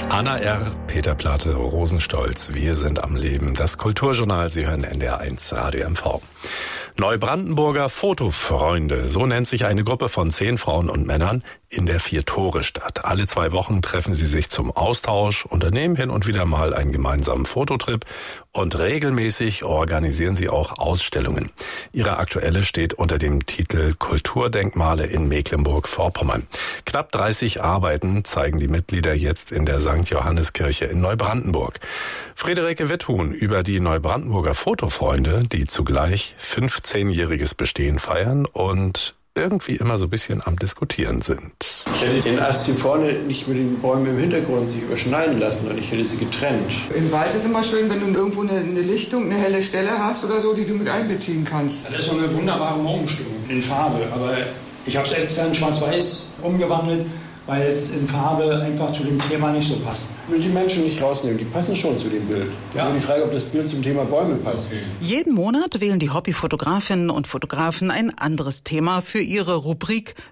Anna R., Peter Plate, Rosenstolz, wir sind am Leben. Das Kulturjournal, Sie hören NDR1 Radio MV. Neubrandenburger Fotofreunde, so nennt sich eine Gruppe von 10 Frauen und Männern in der Vier-Tore-Stadt. Alle 2 Wochen treffen sie sich zum Austausch, unternehmen hin und wieder mal einen gemeinsamen Fototrip und regelmäßig organisieren sie auch Ausstellungen. Ihre aktuelle steht unter dem Titel Kulturdenkmale in Mecklenburg-Vorpommern. Knapp 30 Arbeiten zeigen die Mitglieder jetzt in der St. Johanneskirche in Neubrandenburg. Friederike Witthuhn über die Neubrandenburger Fotofreunde, die zugleich 15-jähriges Bestehen feiern und irgendwie immer so ein bisschen am Diskutieren sind. Ich hätte den Ast hier vorne nicht mit den Bäumen im Hintergrund sich überschneiden lassen und ich hätte sie getrennt. Im Wald ist immer schön, wenn du irgendwo eine Lichtung, eine helle Stelle hast oder so, die du mit einbeziehen kannst. Das ist so eine wunderbare Morgenstimmung in Farbe, aber ich habe es extra in Schwarz-Weiß umgewandelt, weil es in Farbe einfach zu dem Thema nicht so passt. Ich will die Menschen nicht rausnehmen, die passen schon zu dem Bild. Ja. Nur die Frage, ob das Bild zum Thema Bäume passt. Okay. Jeden Monat wählen die Hobbyfotografinnen und Fotografen ein anderes Thema für ihre Rubrik